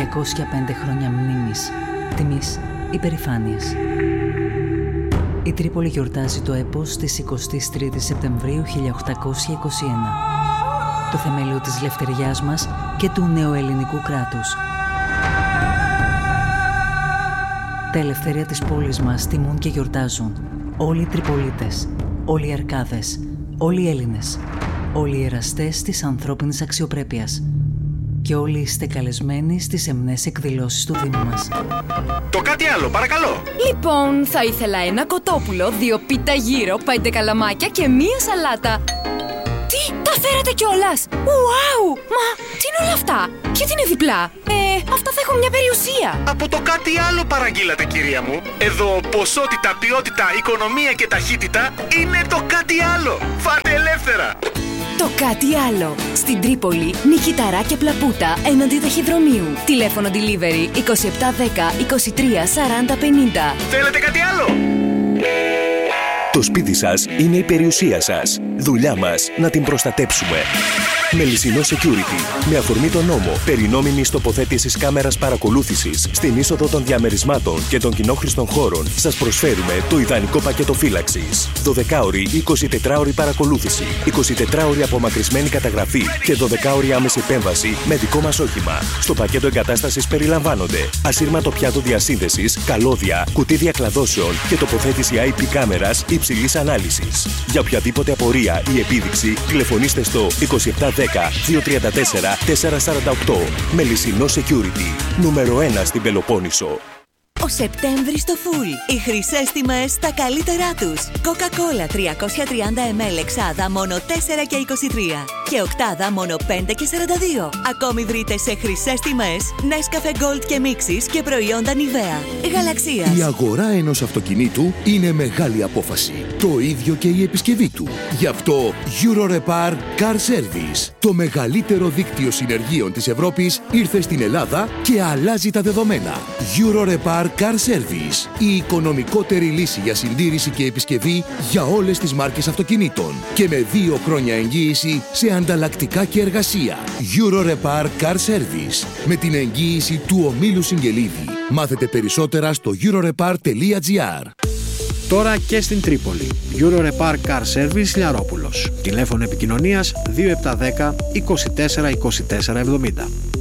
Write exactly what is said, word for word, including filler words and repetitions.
διακόσια πέντε χρόνια μνήμης, τιμής, υπερηφάνειας. Η Τρίπολη γιορτάζει το έπος της εικοστή τρίτη Σεπτεμβρίου χίλια οκτακόσια είκοσι ένα, το θεμέλιο της ελευθεριάς μας και του νεοελληνικού κράτους. Τα ελευθερία της πόλης μας τιμούν και γιορτάζουν όλοι οι Τριπολίτες, όλοι οι Αρκάδες, όλοι οι Έλληνες, όλοι οι εραστές της ανθρώπινης αξιοπρέπειας και όλοι είστε καλεσμένοι στις σεμνές εκδηλώσεις του Δήμου μας. Το κάτι άλλο, παρακαλώ! Λοιπόν, θα ήθελα ένα κοτόπουλο, δύο πίτα γύρο, πέντε καλαμάκια και μία σαλάτα. Τι, τα φέρατε κιόλας! Ουάου! Μα, τι είναι όλα αυτά? Γιατί είναι διπλά? Ε, αυτά θα έχουν μια περιουσία. Από το κάτι άλλο παραγγείλατε, κυρία μου. Εδώ ποσότητα, ποιότητα, οικονομία και ταχύτητα είναι το κάτι άλλο. Φάτε ελεύθερα! Το κάτι άλλο. Στην Τρίπολη, Νικηταρά και Πλαπούτα, έναντι ταχυδρομείου. Τηλέφωνο delivery είκοσι επτά δέκα είκοσι τρία σαράντα πενήντα. Θέλετε κάτι άλλο? Το σπίτι σας είναι η περιουσία σας. Δουλειά μας να την προστατέψουμε. Μελισσινό Security. Με αφορμή τον νόμο περί νόμιμης τοποθέτησης κάμερας παρακολούθησης στην είσοδο των διαμερισμάτων και των κοινόχρηστων χώρων, σας προσφέρουμε το ιδανικό πακέτο φύλαξης. δωδεκάωρη ή εικοσιτετράωρη παρακολούθηση, εικοσιτετράωρη απομακρυσμένη καταγραφή και δωδεκάωρη άμεση επέμβαση με δικό μας όχημα. Στο πακέτο εγκατάστασης περιλαμβάνονται ασύρματο πιάτο διασύνδεσης, καλώδια, κουτί διακλαδώσεων και τοποθέτηση άι πι κάμερας υψηλής ανάλυσης. Για οποιαδήποτε απορία ή επίδειξη, τηλεφωνήστε στο είκοσι επτά δέκα δύο τριάντα τέσσερα τετρακόσια σαράντα οκτώ. Μελισσινό Security. Νούμερο ένα στην Πελοπόννησο. Ο Σεπτέμβρης στο φουλ. Οι χρυσές τιμές στα καλύτερά τους. Coca-Cola τριακόσια τριάντα μιλιλίτρα εξάδα μόνο τέσσερα και είκοσι τρία και οκτάδα μόνο πέντε και σαράντα δύο. Ακόμη βρείτε σε χρυσές τιμές Nescafe Gold και Mixis και προϊόντα Nivea. Γαλαξίας. Η αγορά ενός αυτοκινήτου είναι μεγάλη απόφαση. Το ίδιο και η επισκευή του. Γι' αυτό Eurorepar Car Service, το μεγαλύτερο δίκτυο συνεργείων της Ευρώπης, ήρθε στην Ελλάδα και αλλάζει τα δεδομένα. Eurorepar Car Service, η οικονομικότερη λύση για συντήρηση και επισκευή για όλες τις μάρκες αυτοκινήτων και με δύο χρόνια εγγύηση σε ανταλλακτικά και εργασία. Eurorepar Car Service, με την εγγύηση του ομίλου Συγγελίδη. Μάθετε περισσότερα στο eurorepar τελεία gr. Τώρα και στην Τρίπολη. Eurorepar Car Service Λιαρόπουλος. Τηλέφωνο επικοινωνίας δύο επτά δέκα είκοσι τέσσερα είκοσι τέσσερα εβδομήντα.